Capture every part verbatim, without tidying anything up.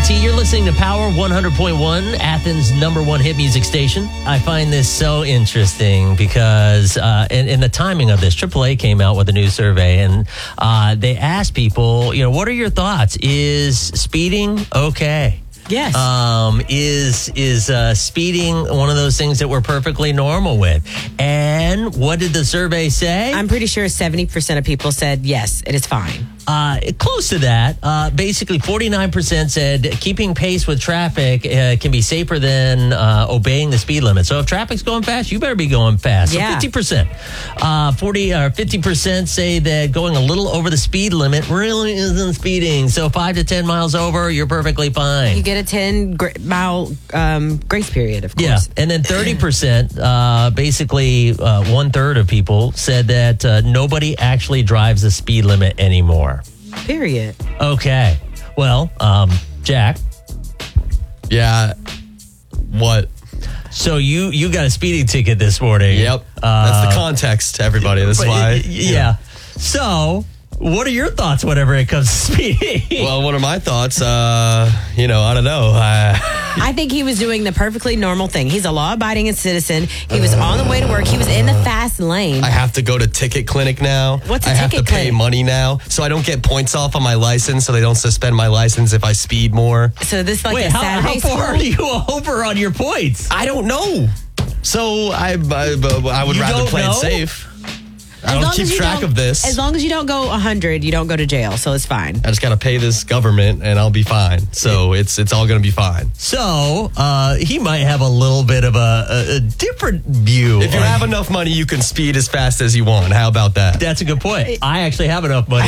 T. You're listening to Power one hundred point one, Athens' number one hit music station. I find this so interesting because uh, in, in the timing of this, triple A came out with a new survey, and uh, they asked people, you know, what are your thoughts? Is speeding okay? Yes. Um, is is uh, speeding one of those things that we're perfectly normal with? And what did the survey say? I'm pretty sure seventy percent of people said, yes, it is fine. Uh, close to that. Uh, basically, forty-nine percent said keeping pace with traffic uh, can be safer than uh, obeying the speed limit. So if traffic's going fast, you better be going fast. Yeah. So fifty percent. Uh, forty or fifty percent say that going a little over the speed limit really isn't speeding. So five to ten miles over, you're perfectly fine. You get a ten gra- mile um, grace period, of course. Yeah, and then thirty percent, uh, basically uh, one third of people said that uh, nobody actually drives the speed limit anymore. Period. Okay. Well, um, Jack. Yeah. What? So you you got a speeding ticket this morning. Yep. Uh, That's the context, everybody. That's but, why. Yeah. yeah. So, what are your thoughts whenever it comes to speeding? Well, what are my thoughts? Uh, you know, I don't know. I, I think he was doing the perfectly normal thing. He's a law-abiding citizen. He was on the way to work. He was in the fast lane. I have to go to ticket clinic now. What's a I have ticket to pay clinic? money now, so I don't get points off on my license, so they don't suspend my license if I speed more. So this like Wait, a how, Saturday how far school? are you over on your points? I don't know. So I, I, I would You rather don't play know? it safe. I As don't long keep as you track don't- of this. As long as you don't go one hundred, you don't go to jail, so it's fine. I just got to pay this government and I'll be fine. So it's it's all going to be fine. So, uh, he might have a little bit of a, a, a different view. If you on- have enough money, you can speed as fast as you want. How about that? That's a good point. I actually have enough money.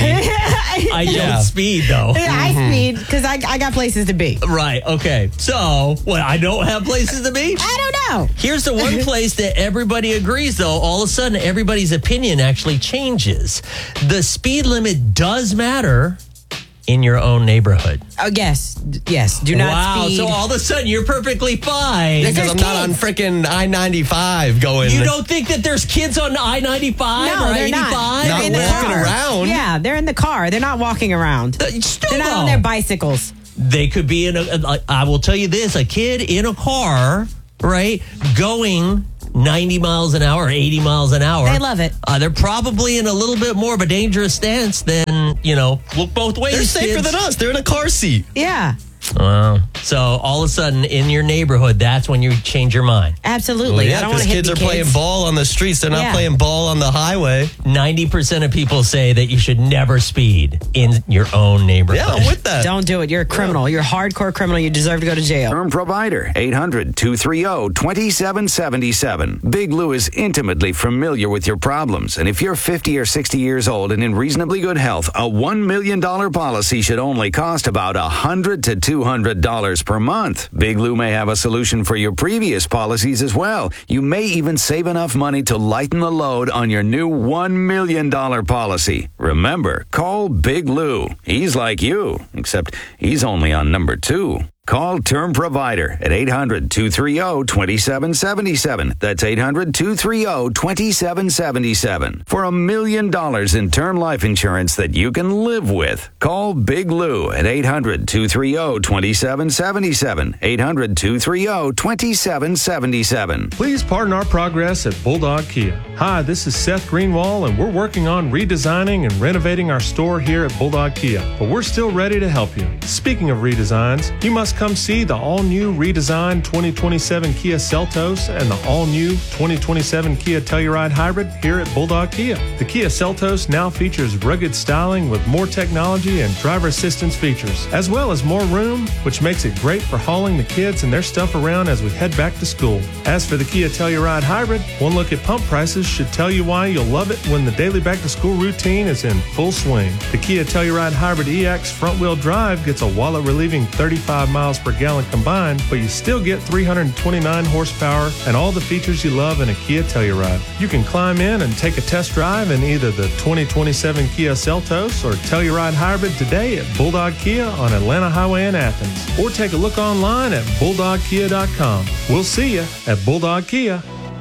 I don't Yeah. speed, though. I speed because I, I got places to be. Right, okay. So, what, I don't have places to be? I don't know. Here's the one place that everybody agrees, though. All of a sudden, everybody's opinion actually changes. The speed limit does matter in your own neighborhood. Oh, yes. D- Yes. Do not wow, speed. so all of a sudden, you're perfectly fine. Because Because I'm not on kids. freaking I ninety-five going. You don't think that there's kids on I ninety-five no, or they're eighty-five? not. Not They're in the walking car. around. Yeah, they're in the car. They're not walking around. Uh, still They're not on though. their bicycles. They could be in a, a- I will tell you this, a kid in a car, right, going ninety miles an hour, eighty miles an hour. They love it. Uh, they're probably in a little bit more of a dangerous stance than, you know, look both ways. They're safer kids. than us. They're in a car seat. Yeah, Wow. So all of a sudden in your neighborhood, that's when you change your mind. absolutely. Well, I yeah, don't want because to hit kids the are playing ball on the streets. They're not Yeah. playing ball on the highway. ninety percent of people say that you should never speed in your own neighborhood. Yeah, I'm with that. Don't do it. You're a criminal. You're a hardcore criminal. You deserve to go to jail. Term Provider, eight hundred, two three zero, two seven seven seven. Big Lou is intimately familiar with your problems, and if you're fifty or sixty years old and in reasonably good health, a one million dollars policy should only cost about one hundred to two hundred dollars per month. Big Lou may have a solution for your previous policies as well. You may even save enough money to lighten the load on your new one million dollars policy. Remember, call Big Lou. He's like you, except he's only on number two. Call Term Provider at eight hundred, two three zero, two seven seven seven. That's eight hundred, two three zero, two seven seven seven. For a million dollars in term life insurance that you can live with. Call Big Lou at eight hundred, two three zero, two seven seven seven. eight hundred, two three zero, two seven seven seven. Please pardon our progress at Bulldog Kia. Hi, this is Seth Greenwall, and we're working on redesigning and renovating our store here at Bulldog Kia, but we're still ready to help you. Speaking of redesigns, you must come see the all-new redesigned twenty twenty-seven Kia Seltos and the all-new twenty twenty-seven Kia Telluride Hybrid here at Bulldog Kia. The Kia Seltos now features rugged styling with more technology and driver assistance features, as well as more room, which makes it great for hauling the kids and their stuff around as we head back to school. As for the Kia Telluride Hybrid, one look at pump prices should tell you why you'll love it when the daily back-to-school routine is in full swing. The Kia Telluride Hybrid E X front-wheel drive gets a wallet-relieving thirty-five miles per gallon combined, but you still get three hundred twenty-nine horsepower and all the features you love in a Kia Telluride. You can climb in and take a test drive in either the twenty twenty-seven Kia Seltos or Telluride Hybrid today at Bulldog Kia on Atlanta Highway in Athens, or take a look online at bulldog kia dot com. We'll see you at Bulldog Kia.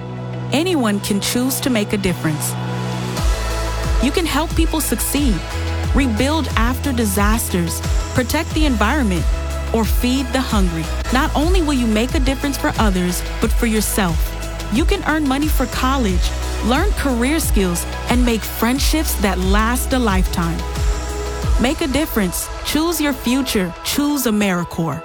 Anyone can choose to make a difference. You can help people succeed, rebuild after disasters, protect the environment, or feed the hungry. Not only will you make a difference for others, but for yourself. You can earn money for college, learn career skills, and make friendships that last a lifetime. Make a difference. Choose your future. Choose AmeriCorps.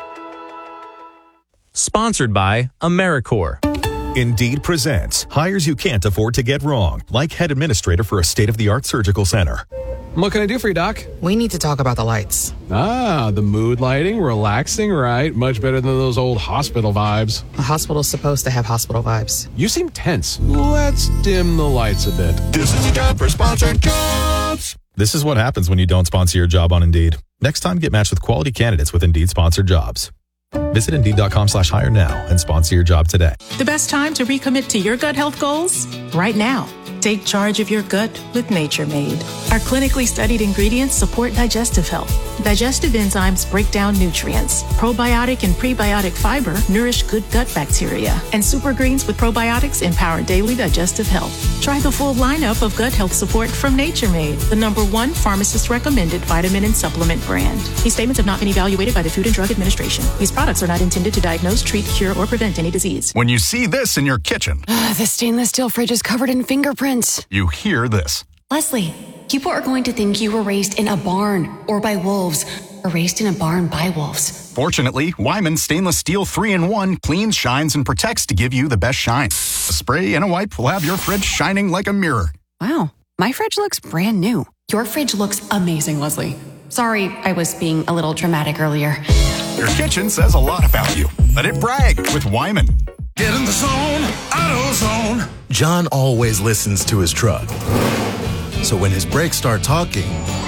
Sponsored by AmeriCorps. Indeed presents hires you can't afford to get wrong, like head administrator for a state-of-the-art surgical center. What can I do for you, Doc? We need to talk about the lights. Ah, the mood lighting, relaxing, right? Much better than those old hospital vibes. A hospital's supposed to have hospital vibes. You seem tense. Let's dim the lights a bit. This is a job for sponsored jobs. This is what happens when you don't sponsor your job on Indeed. Next time, get matched with quality candidates with Indeed sponsored jobs. Visit Indeed.com slash hire now and sponsor your job today. The best time to recommit to your gut health goals? Right now. Take charge of your gut with Nature Made. Our clinically studied ingredients support digestive health. Digestive enzymes break down nutrients. Probiotic and prebiotic fiber nourish good gut bacteria. And super greens with probiotics empower daily digestive health. Try the full lineup of gut health support from Nature Made, the number one pharmacist-recommended vitamin and supplement brand. These statements have not been evaluated by the Food and Drug Administration. These products are not intended to diagnose, treat, cure, or prevent any disease. When you see this in your kitchen, the stainless steel fridge is covered in fingerprints. You hear this. Leslie, people are going to think you were raised in a barn or by wolves, or raised in a barn by wolves. Fortunately, Wyman Stainless Steel three in one cleans, shines, and protects to give you the best shine. A spray and a wipe will have your fridge shining like a mirror. Wow, my fridge looks brand new. Your fridge looks amazing, Leslie. Sorry, I was being a little dramatic earlier. Your kitchen says a lot about you. Let it brag with Wyman. Get in the zone, AutoZone. John always listens to his truck. So when his brakes start talking,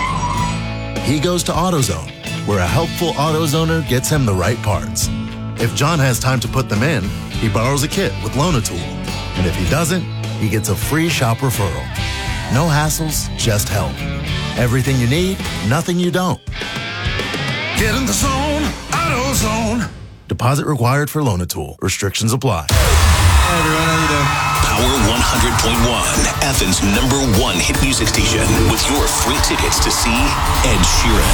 he goes to AutoZone, where a helpful AutoZoner gets him the right parts. If John has time to put them in, he borrows a kit with Loan-A-Tool. And if he doesn't, he gets a free shop referral. No hassles, just help. Everything you need, nothing you don't. Get in the zone, AutoZone. Deposit required for Loan-A-Tool. Restrictions apply. Hey everyone, how you doing? Power one hundred point one, Athens' number one hit music station, with your free tickets to see Ed Sheeran.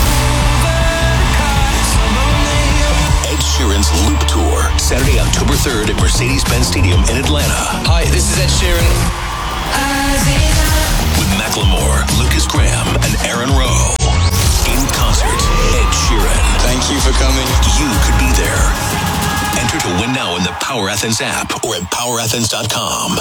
Ed Sheeran's Loop Tour, Saturday, October third at Mercedes-Benz Stadium in Atlanta. Hi, this is Ed Sheeran. With Macklemore, Lucas Graham, and Aaron Rowe. In concert, Ed Sheeran. Thank you for coming. You could be there. Enter to win now in the Power Athens app or at power athens dot com.